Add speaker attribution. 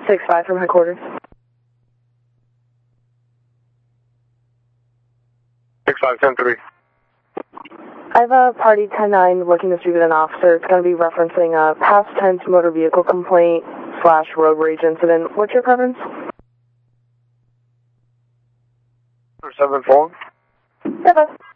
Speaker 1: 6-5 from headquarters.
Speaker 2: 6510-3.
Speaker 1: I have a party 10-9 looking to speak with an officer. It's going to be referencing a past tense motor vehicle complaint / road rage incident. What's your preference?
Speaker 2: 7-4.
Speaker 1: Yeah,